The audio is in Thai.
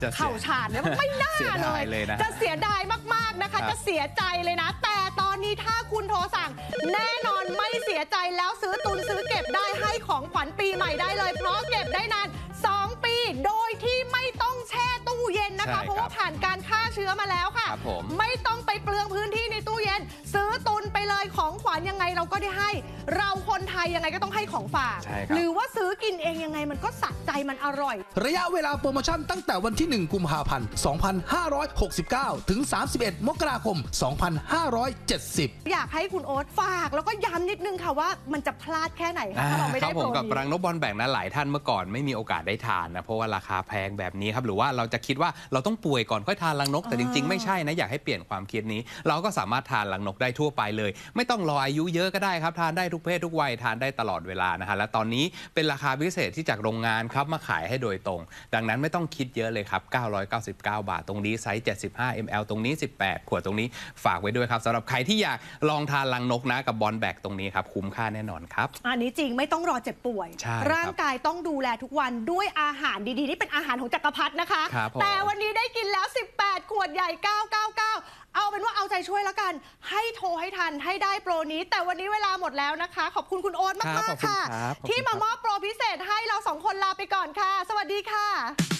เข่าฉาดเนี่ยมันไม่น่าเลยจะเสียดายมากๆนะคะจะเสียใจเลยนะแต่ตอนนี้ถ้าคุณโทรสั่งแน่นอนไม่เสียใจแล้วซื้อตุนซื้อเก็บได้ให้ของขวัญปีใหม่ได้เลยเพราะเก็บได้นาน2 ปีโดยที่ไม่ต้องแช่ตู้เย็นนะคะเพราะว่าผ่านการฆ่าเชื้อมาแล้วค่ะไม่ต้องไปเปลืองพื้นที่ในตู้เย็นซื้อตุนไปเลยของขวัญยังไงเราก็ได้ให้เราคนไทยยังไงก็ต้องให้ของฝากหรือว่าซื้อกินเองยังไงมันก็สะใจมันอร่อยระยะเวลาโปรโมชั่นตั้งแต่วันที่1 กุมภาพันธ์ 2569 ถึง 31 มกราคม 2570 อยากให้คุณโอ๊ตฝากแล้วก็ย้ำนิดนึงค่ะว่ามันจะพลาดแค่ไหนคะถ้าเราไม่ได้โปรนี้กับรังนกบอลแบ่งนะหลายท่านเมื่อก่อนไม่มีโอกาสได้ทานนะเพราะว่าราคาแพงแบบนี้ครับหรือว่าเราจะคิดว่าเราต้องป่วยก่อนค่อยทานรังนกแต่จริงๆไม่ใช่นะอยากให้เปลี่ยนความคิดนี้เราก็สามารถทานรังนกได้ทั่วไปเลยไม่ต้องรออายุเยอะก็ได้ครับทานได้ทุกเพศทุกวัยทานได้ตลอดเวลานะฮะและตอนนี้เป็นราคาพิเศษที่จากโรงงานครับมาขายให้โดยตรงดังนั้นไม่ต้องคิดเยอะเลยครับ999 บาทตรงนี้ไซส์75 ml ตรงนี้18 ขวดตรงนี้ฝากไว้ด้วยครับสำหรับใครที่อยากลองทานรังนกนะกับบอลแบกตรงนี้ครับคุ้มค่าแน่นอนครับอันนี้จริงไม่ต้องรอเจ็บป่วยร่างกายต้องดูแลทุกวันด้วยอาหารดีๆนี่เป็นอาหารของจักรพรรดินะคะแต่วันนี้ได้กินแล้ว18 ขวดใหญ่999เอาเป็นว่าเอาใจช่วยแล้วกันให้โทรให้ทันให้ได้โปรนี้แต่วันนี้เวลาหมดแล้วนะคะขอบคุณคุณโอ๊ตมากๆค่ะที่มามอบโปรพิเศษให้เรา2 คนลาไปก่อนค่ะสวัสดีค่ะ